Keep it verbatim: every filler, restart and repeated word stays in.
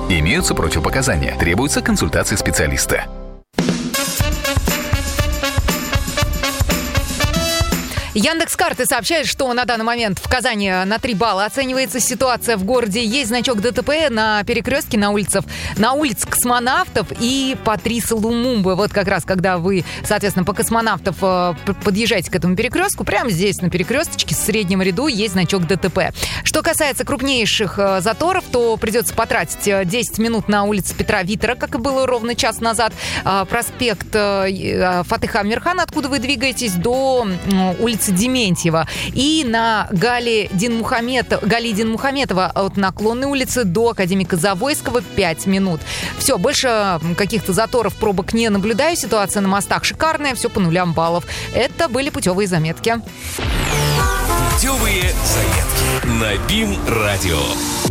Имеются противопоказания. Требуется консультация специалиста. Яндекс.Карты сообщает, что на данный момент в Казани на три балла оценивается ситуация в городе. Есть значок ДТП на перекрестке на улицах, на улице Космонавтов и Патриса Лумумбы. Вот как раз, когда вы, соответственно, по Космонавтов подъезжаете к этому перекрестку, прямо здесь на перекресточке в среднем ряду есть значок ДТП. Что касается крупнейших заторов, то придется потратить десять минут на улице Петра Витера, как и было ровно час назад. Проспект Фатыха Амирхана, откуда вы двигаетесь, до улицы Дементьева. И на Гали Динмухаметова, Гали Динмухаметова от Наклонной улицы до Академика Завойского пять минут. Все, больше каких-то заторов, пробок не наблюдаю. Ситуация на мостах шикарная, все по нулям баллов. Это были путевые заметки. Путевые заметки на БИМ-радио.